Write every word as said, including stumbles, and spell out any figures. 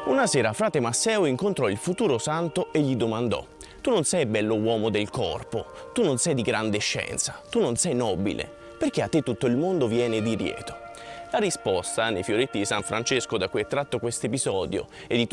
Una sera frate Masseo incontrò il futuro santo e gli domandò: tu non sei bello uomo del corpo, tu non sei di grande scienza, tu non sei nobile, perché a te tutto il mondo viene di lieto? La risposta, nei fioretti di San Francesco da cui è tratto questo episodio, e di